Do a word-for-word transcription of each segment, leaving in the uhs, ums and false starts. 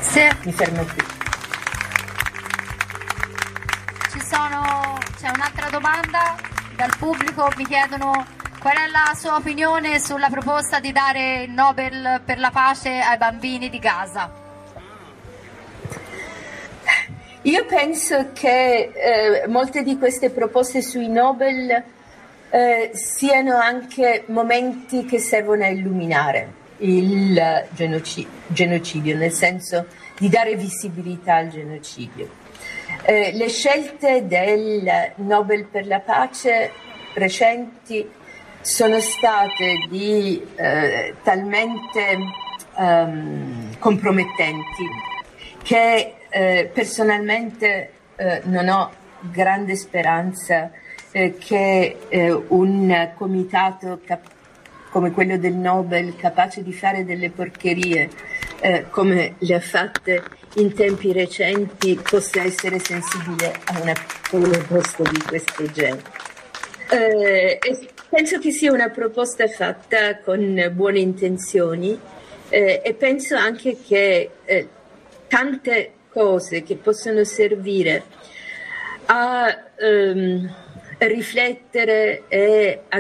Sì. Mi fermo qui. Ci sono, c'è un'altra domanda dal pubblico, mi chiedono qual è la sua opinione sulla proposta di dare il Nobel per la pace ai bambini di Gaza. Io penso che eh, molte di queste proposte sui Nobel eh, siano anche momenti che servono a illuminare il genoci- genocidio, nel senso di dare visibilità al genocidio. Eh, le scelte del Nobel per la pace recenti sono state di eh, talmente um, compromettenti che eh, personalmente eh, non ho grande speranza eh, che eh, un comitato cap- come quello del Nobel, capace di fare delle porcherie eh, come le ha fatte in tempi recenti, possa essere sensibile a una proposta di questo genere. Eh, e penso che sia una proposta fatta con buone intenzioni eh, e penso anche che eh, tante cose che possono servire a ehm, riflettere e a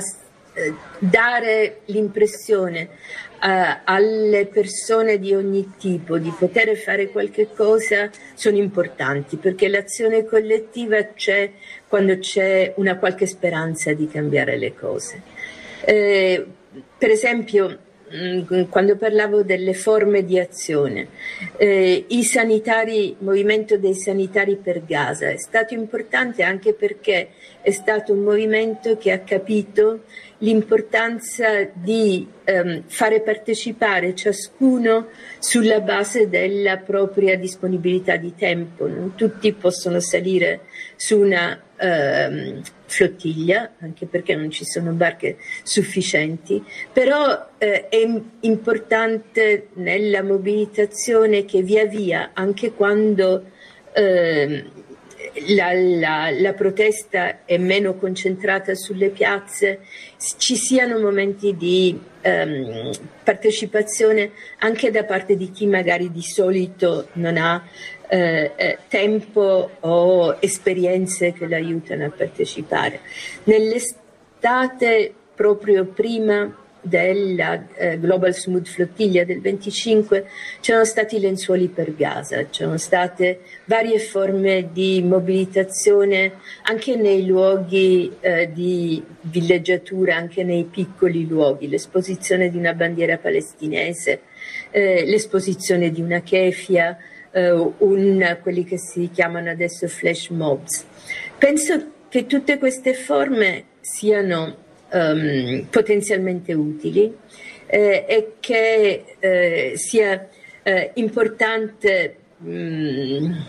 dare l'impressione uh, alle persone di ogni tipo di poter fare qualche cosa sono importanti, perché l'azione collettiva c'è quando c'è una qualche speranza di cambiare le cose. Eh, per esempio, mh, quando parlavo delle forme di azione, eh, i sanitari, il movimento dei sanitari per Gaza è stato importante anche perché è stato un movimento che ha capito l'importanza di um, fare partecipare ciascuno sulla base della propria disponibilità di tempo. Non tutti possono salire su una um, flottiglia, anche perché non ci sono barche sufficienti, però eh, è importante nella mobilitazione che via via, anche quando eh, La, la, la protesta è meno concentrata sulle piazze, ci siano momenti di um, partecipazione anche da parte di chi magari di solito non ha eh, eh, tempo o esperienze che lo aiutano a partecipare. Nell'estate, proprio prima della eh, Global Smooth Flottiglia del venticinque, c'erano stati lenzuoli per Gaza, c'erano state varie forme di mobilitazione anche nei luoghi eh, di villeggiatura, anche nei piccoli luoghi, l'esposizione di una bandiera palestinese, eh, l'esposizione di una kefia, eh, un, quelli che si chiamano adesso flash mobs. Penso che tutte queste forme siano Um, potenzialmente utili eh, e che eh, sia eh, importante um,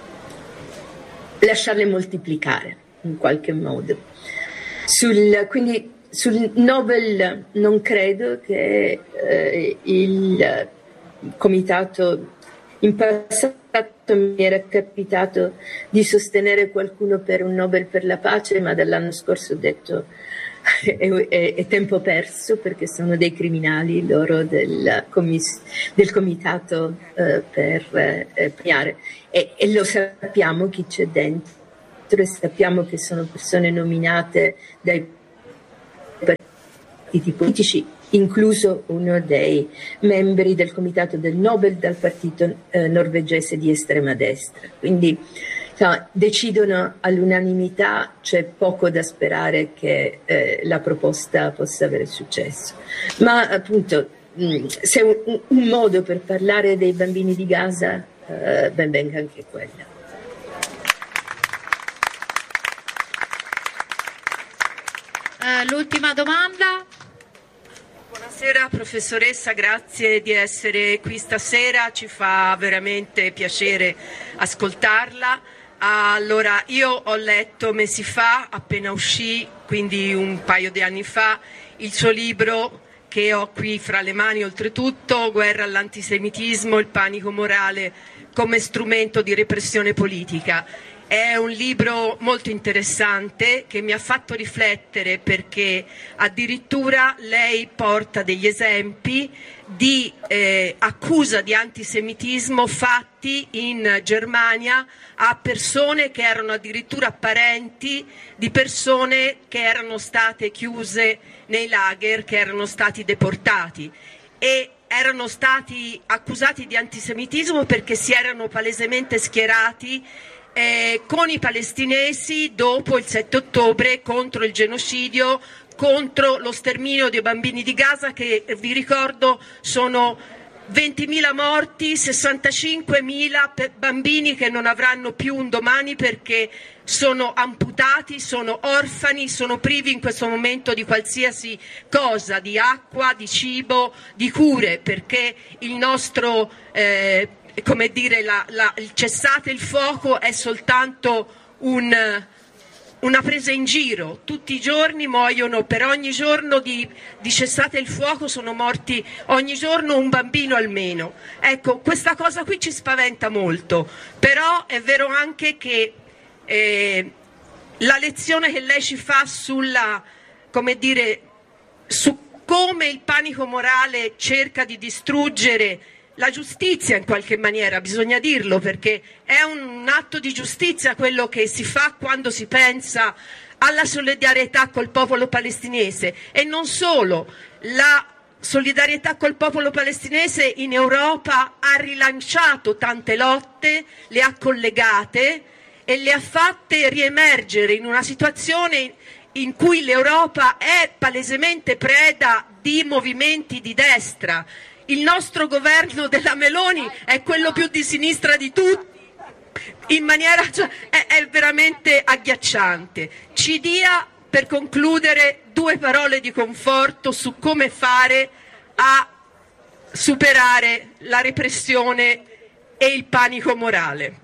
lasciarle moltiplicare in qualche modo. Sul, quindi sul Nobel non credo che eh, il comitato, in passato mi era capitato di sostenere qualcuno per un Nobel per la pace, ma dall'anno scorso ho detto È, è, è tempo perso, perché sono dei criminali loro del, comis, del comitato eh, per eh, premiare e, e lo sappiamo chi c'è dentro e sappiamo che sono persone nominate dai partiti politici, incluso uno dei membri del comitato del Nobel dal partito eh, norvegese di estrema destra, quindi no, decidono all'unanimità, c'è poco da sperare che eh, la proposta possa avere successo. Ma appunto, mh, se è un, un modo per parlare dei bambini di Gaza, eh, ben venga anche quella. Uh, l'ultima domanda. Buonasera professoressa, grazie di essere qui stasera, ci fa veramente piacere ascoltarla. Allora, io ho letto mesi fa, appena uscì, quindi un paio di anni fa, il suo libro che ho qui fra le mani oltretutto, Guerra all'antisemitismo, il panico morale come strumento di repressione politica. È un libro molto interessante che mi ha fatto riflettere, perché addirittura lei porta degli esempi di eh, accusa di antisemitismo fatti in Germania a persone che erano addirittura parenti di persone che erano state chiuse nei lager, che erano stati deportati, e erano stati accusati di antisemitismo perché si erano palesemente schierati Eh, con i palestinesi dopo il sette ottobre, contro il genocidio, contro lo sterminio dei bambini di Gaza, che vi ricordo sono ventimila morti, sessantacinquemila bambini che non avranno più un domani perché sono amputati, sono orfani, sono privi in questo momento di qualsiasi cosa, di acqua, di cibo, di cure, perché il nostro eh, come dire, la, la, il cessate il fuoco è soltanto un, una presa in giro. Tutti i giorni muoiono, per ogni giorno di, di cessate il fuoco sono morti ogni giorno un bambino almeno. Ecco, questa cosa qui ci spaventa molto, però è vero anche che eh, la lezione che lei ci fa sulla, come dire, su come il panico morale cerca di distruggere la giustizia in qualche maniera, bisogna dirlo, perché è un atto di giustizia quello che si fa quando si pensa alla solidarietà col popolo palestinese, e non solo. La solidarietà col popolo palestinese in Europa ha rilanciato tante lotte, le ha collegate e le ha fatte riemergere in una situazione in cui l'Europa è palesemente preda di movimenti di destra. Il nostro governo della Meloni è quello più di sinistra di tutti, in maniera, cioè, è, è veramente agghiacciante. Ci dia, per concludere, due parole di conforto su come fare a superare la repressione e il panico morale.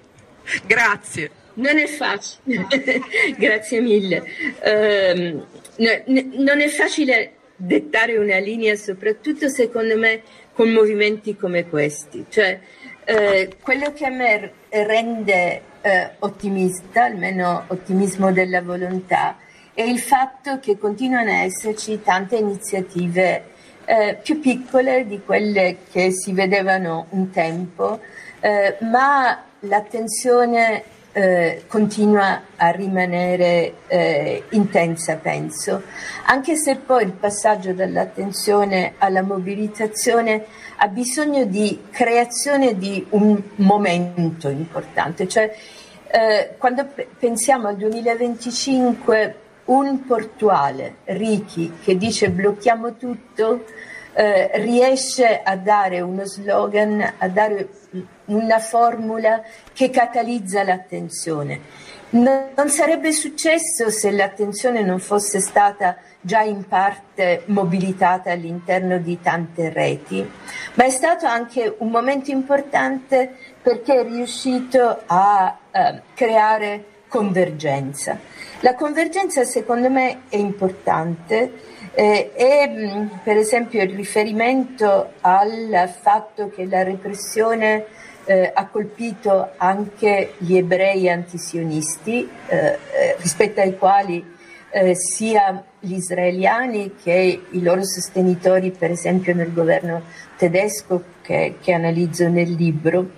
Grazie. Non è facile, grazie mille. Um, no, non è facile dettare una linea, soprattutto secondo me con movimenti come questi. Cioè, eh, quello che a me rende eh, ottimista, almeno ottimismo della volontà, è il fatto che continuano a esserci tante iniziative eh, più piccole di quelle che si vedevano un tempo, eh, ma l'attenzione Eh, continua a rimanere eh, intensa, penso, anche se poi il passaggio dall'attenzione alla mobilitazione ha bisogno di creazione di un momento importante. Cioè, eh, quando p- pensiamo al duemilaventicinque, un portuale, Ricky, che dice blocchiamo tutto, eh, riesce a dare uno slogan, a dare una formula che catalizza l'attenzione. Non sarebbe successo se l'attenzione non fosse stata già in parte mobilitata all'interno di tante reti, ma è stato anche un momento importante perché è riuscito a eh, creare convergenza. La convergenza secondo me è importante eh, e mh, per esempio il riferimento al fatto che la repressione eh, ha colpito anche gli ebrei antisionisti, eh, eh, rispetto ai quali eh, sia gli israeliani che i loro sostenitori, per esempio nel governo tedesco che, che analizzo nel libro,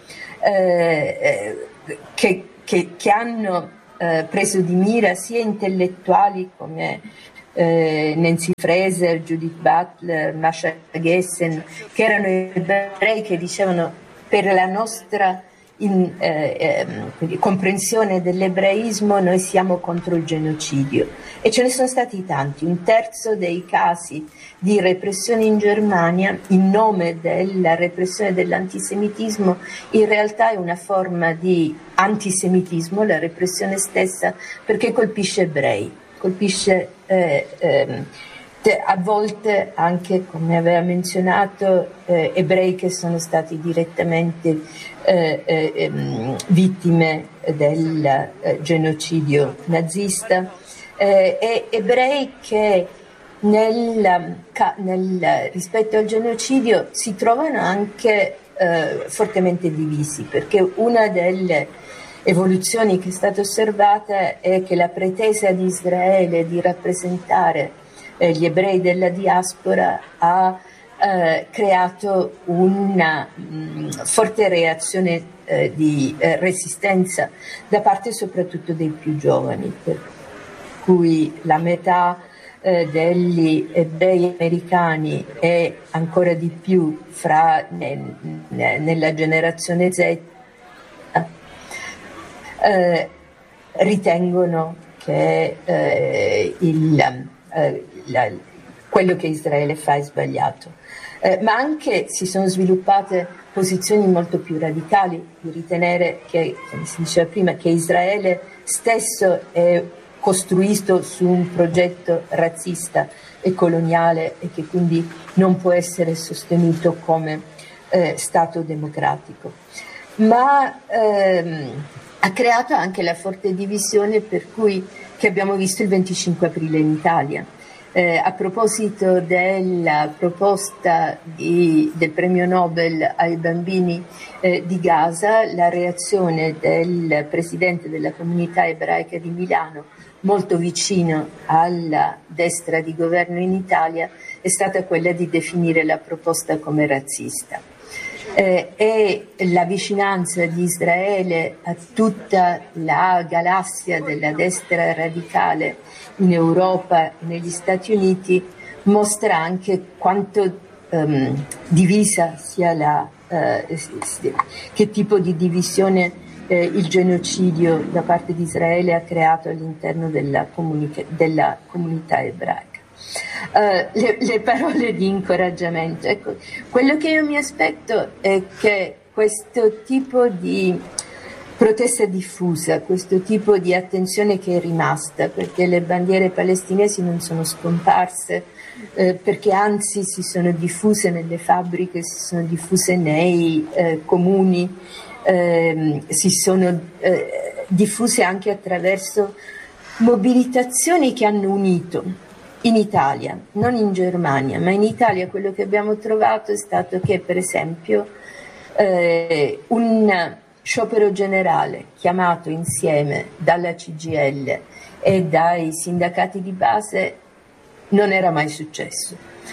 eh, che, che, che hanno eh, preso di mira sia intellettuali come eh, Nancy Fraser, Judith Butler, Masha Gessen, che erano ebrei che dicevano per la nostra in, eh, eh, comprensione dell'ebraismo noi siamo contro il genocidio, e ce ne sono stati tanti. Un terzo dei casi di repressione in Germania in nome della repressione dell'antisemitismo in realtà è una forma di antisemitismo, la repressione stessa, perché colpisce ebrei, colpisce eh, eh, a volte anche, come aveva menzionato, eh, ebrei che sono stati direttamente eh, eh, vittime del eh, genocidio nazista, eh, e ebrei che nel, nel, rispetto al genocidio si trovano anche eh, fortemente divisi, perché una delle evoluzioni che è stata osservata è che la pretesa di Israele di rappresentare eh, gli ebrei della diaspora ha eh, creato una mh, forte reazione eh, di eh, resistenza da parte soprattutto dei più giovani, per cui la metà eh, degli ebrei americani e ancora di più fra ne, ne, nella generazione Z Eh, ritengono che eh, il, eh, la, quello che Israele fa è sbagliato, eh, ma anche si sono sviluppate posizioni molto più radicali di ritenere che, come si diceva prima, che Israele stesso è costruito su un progetto razzista e coloniale e che quindi non può essere sostenuto come eh, Stato democratico. Ma ehm, ha creato anche la forte divisione per cui che abbiamo visto il venticinque aprile in Italia. Eh, a proposito della proposta di, del premio Nobel ai bambini eh, di Gaza, la reazione del presidente della comunità ebraica di Milano, molto vicino alla destra di governo in Italia, è stata quella di definire la proposta come razzista. Eh, e la vicinanza di Israele a tutta la galassia della destra radicale in Europa e negli Stati Uniti mostra anche quanto um, divisa sia la, uh, che tipo di divisione eh, il genocidio da parte di Israele ha creato all'interno della, comunica- della comunità ebraica. Uh, le, le parole di incoraggiamento. Ecco, quello che io mi aspetto è che questo tipo di protesta diffusa, questo tipo di attenzione che è rimasta, perché le bandiere palestinesi non sono scomparse, eh, perché anzi si sono diffuse nelle fabbriche, si sono diffuse nei eh, comuni, eh, si sono eh, diffuse anche attraverso mobilitazioni che hanno unito. In Italia, non in Germania, ma in Italia quello che abbiamo trovato è stato che, per esempio, eh, un sciopero generale chiamato insieme dalla C G I L e dai sindacati di base non era mai successo.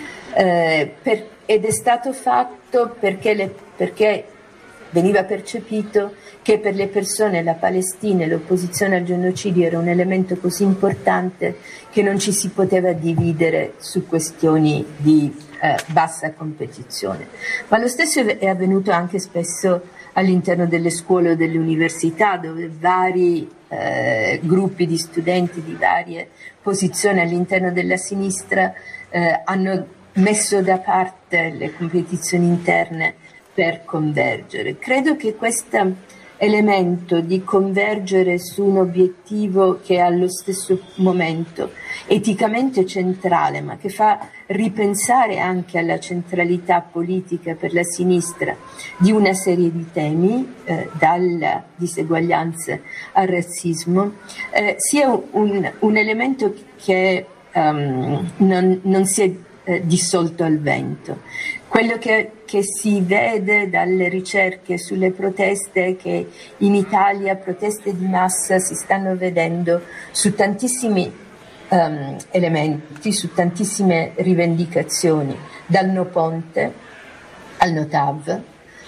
Eh, per, ed è stato fatto perché, le, perché veniva percepito che per le persone la Palestina e l'opposizione al genocidio era un elemento così importante che non ci si poteva dividere su questioni di eh, bassa competizione. Ma lo stesso è avvenuto anche spesso all'interno delle scuole o delle università, dove vari eh, gruppi di studenti di varie posizioni all'interno della sinistra eh, hanno messo da parte le competizioni interne per convergere. Credo che questo elemento di convergere su un obiettivo che è allo stesso momento eticamente centrale, ma che fa ripensare anche alla centralità politica per la sinistra di una serie di temi, eh, dalla diseguaglianza al razzismo, eh, sia un, un elemento che um, non, non si è eh, dissolto al vento. Quello che, che si vede dalle ricerche sulle proteste è che in Italia proteste di massa si stanno vedendo su tantissimi um, elementi, su tantissime rivendicazioni, dal No Ponte al No TAV.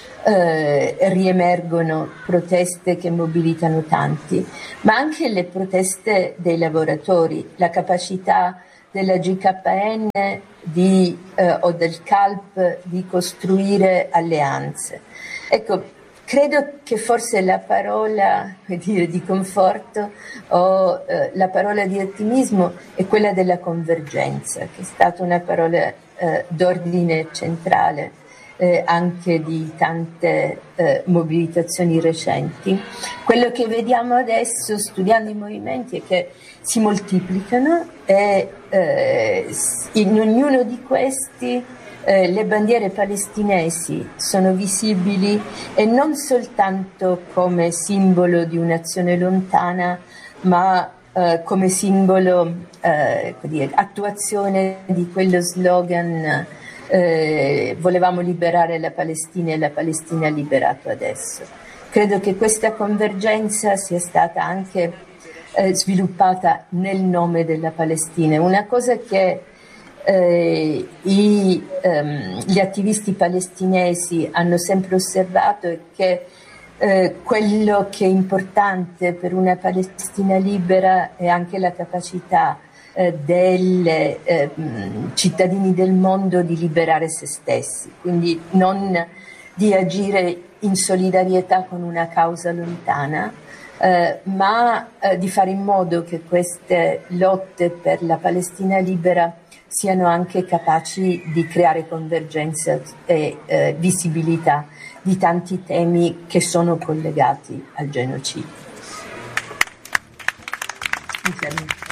Eh, riemergono proteste che mobilitano tanti, ma anche le proteste dei lavoratori, la capacità della G K N di, eh, o del C A L P di costruire alleanze. Ecco, credo che forse la parola, come dire, di conforto o eh, la parola di ottimismo è quella della convergenza, che è stata una parola eh, d'ordine centrale eh, anche di tante eh, mobilitazioni recenti. Quello che vediamo adesso studiando i movimenti è che si moltiplicano e eh, in ognuno di questi eh, le bandiere palestinesi sono visibili e non soltanto come simbolo di un'azione lontana, ma eh, come simbolo, eh, dire, attuazione di quello slogan eh, volevamo liberare la Palestina e la Palestina ha liberato adesso. Credo che questa convergenza sia stata anche eh, sviluppata nel nome della Palestina. Una cosa che eh, i, ehm, gli attivisti palestinesi hanno sempre osservato è che eh, quello che è importante per una Palestina libera è anche la capacità eh, dei eh, cittadini del mondo di liberare se stessi, quindi non di agire in solidarietà con una causa lontana, eh, ma eh, di fare in modo che queste lotte per la Palestina libera siano anche capaci di creare convergenza e eh, visibilità di tanti temi che sono collegati al genocidio.